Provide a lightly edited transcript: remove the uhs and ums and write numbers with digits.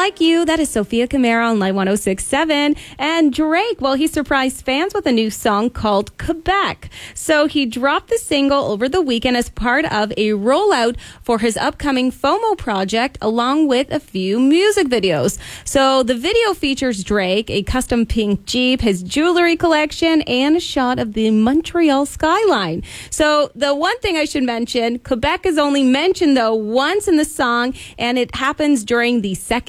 Like You. That is Sophia Camara on Live 106.7. And Drake, well, he surprised fans with a new song called Quebec. So he dropped the single over the weekend as part of a rollout for his upcoming FOMO project, along with a few music videos. So the video features Drake, a custom pink Jeep, his jewelry collection, and a shot of the Montreal skyline. So the one thing I should mention, Quebec is only mentioned, though, once in the song, and it happens during the second